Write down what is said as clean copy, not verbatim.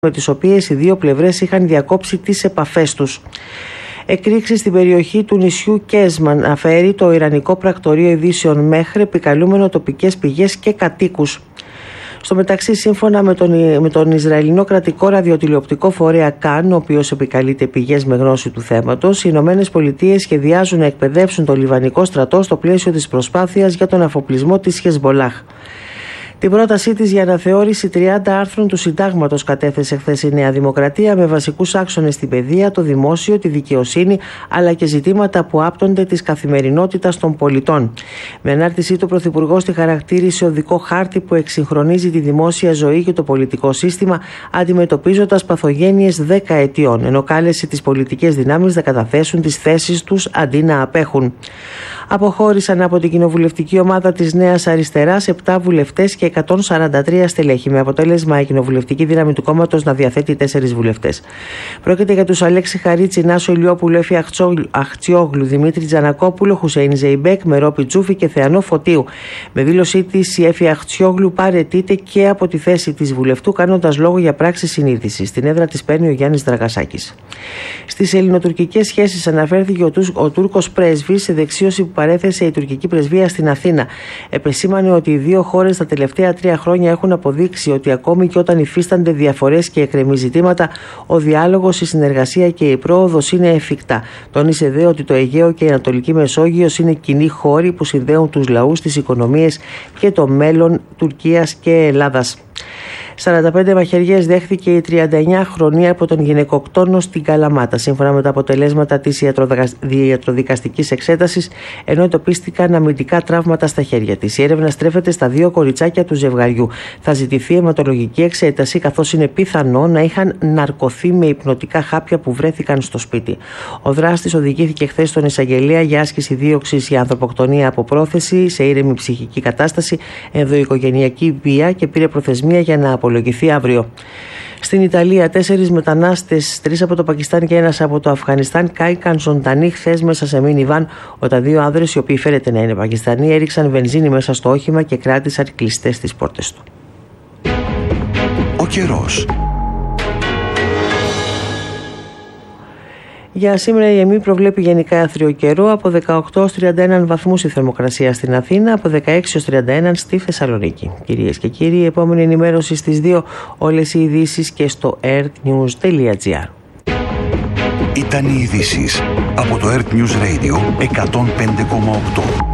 με τις οποίες οι δύο πλευρές είχαν διακόψει τις επαφές τους. Εκρήξεις στην περιοχή του νησιού Κέσμαν αφαιρεί το Ιρανικό Πρακτορείο Ειδήσεων Μέχρ, επικαλούμενο τοπικές πηγές και κατοίκους. Στο μεταξύ, σύμφωνα με τον Ισραηλινό κρατικό ραδιοτηλεοπτικό φορέα Καν, ο οποίος επικαλείται πηγές με γνώση του θέματος, οι Ηνωμένες Πολιτείες σχεδιάζουν να εκπαιδεύσουν το Λιβανικό στρατό στο πλαίσιο της προσπάθειας για τον αφοπλισμό της Χεσμολάχ. Την πρότασή της για αναθεώρηση 30 άρθρων του Συντάγματος κατέθεσε χθες η Νέα Δημοκρατία, με βασικούς άξονες στην παιδεία, το δημόσιο, τη δικαιοσύνη, αλλά και ζητήματα που άπτονται της καθημερινότητας των πολιτών. Με ανάρτησή του, ο Πρωθυπουργός τη χαρακτήρισε οδικό χάρτη που εξυγχρονίζει τη δημόσια ζωή και το πολιτικό σύστημα, αντιμετωπίζοντας παθογένειες 10 ετιών, ενώ κάλεσε τις πολιτικές δυνάμεις να καταθέσουν τις θέσεις τους αντί να απέχουν. Αποχώρησαν από την κοινοβουλευτική ομάδα της Νέας Αριστεράς 7 βουλευτές και 143 στελέχη, με αποτέλεσμα η κοινοβουλευτική δύναμη του κόμματος να διαθέτει 4 βουλευτές. Πρόκειται για τους Αλέξη Χαρίτση, Νάσο Ηλιόπουλο, Έφη Αχτσιόγλου, Δημήτρη Τζανακόπουλο, Χουσέιν Ζεϊμπέκ, Μερόπη Τζούφη και Θεανό Φωτίου. Με δήλωσή της, η Έφη Αχτσιόγλου παραιτείται και από τη θέση της βουλευτού, κάνοντας λόγο για πράξη συνείδησης. Την έδρα της παίρνει ο Γιάννης Δραγασάκης. Στις ελληνοτουρκικές σχέσεις αναφέρθηκε ο Τούρκος πρέσβης σε δεξίωση που παρέθεσε η τουρκική πρεσβεία στην Αθήνα. Επεσήμανε ότι οι δύο χώρες τα τελευταία 3 χρόνια έχουν αποδείξει ότι ακόμη και όταν υφίστανται διαφορές και εκκρεμεί ζητήματα, ο διάλογος, η συνεργασία και η πρόοδος είναι εφικτά. Τόνισε δε ότι το Αιγαίο και η Ανατολική Μεσόγειος είναι κοινοί χώροι που συνδέουν τους λαούς, τις οικονομίες και το μέλλον Τουρκίας και Ελλάδας. 45 μαχαιριές δέχθηκε η 39χρονη από τον γυναικοκτόνο στην Καλαμάτα, σύμφωνα με τα αποτελέσματα της ιατροδικαστικής εξέτασης, ενώ εντοπίστηκαν αμυντικά τραύματα στα χέρια της. Η έρευνα στρέφεται στα 2 κοριτσάκια του ζευγαριού. Θα ζητηθεί αιματολογική εξέταση, καθώς είναι πιθανό να είχαν ναρκωθεί με υπνοτικά χάπια που βρέθηκαν στο σπίτι. Ο δράστης οδηγήθηκε χθες στον εισαγγελέα για άσκηση δίωξης για ανθρωποκτονία από πρόθεση σε ήρεμη ψυχική κατάσταση, ενδοοικογενειακή βία και πήρε προθεσμία για να απολογηθεί αύριο. Στην Ιταλία, 4 μετανάστες, 3 από το Πακιστάν και 1 από το Αφγανιστάν, κάηκαν ζωντανοί χθες μέσα σε μίνιβαν, όταν 2 άνδρες, οι οποίοι φέρεται να είναι Πακιστανοί, έριξαν βενζίνη μέσα στο όχημα και κράτησαν κλειστές τις πόρτες του. Ο καιρός. Για σήμερα η ΕΜΗ προβλέπει γενικά άθριο καιρό, από 18 ως 31 βαθμούς η θερμοκρασία στην Αθήνα, από 16 ως 31 στη Θεσσαλονίκη. Κυρίες και κύριοι, η επόμενη ενημέρωση στις 2, όλες οι ειδήσεις και στο earthnews.gr. Ήταν οι ειδήσεις από το Earth News Radio 105,8.